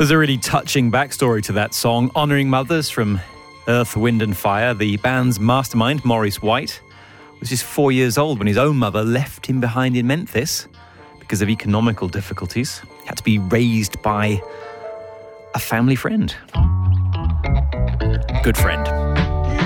There's a really touching backstory to that song, honouring mothers from Earth, Wind and Fire. The band's mastermind, Maurice White, was just 4 years old when his own mother left him behind in Memphis because of economical difficulties. He had to be raised by a family friend. Good friend.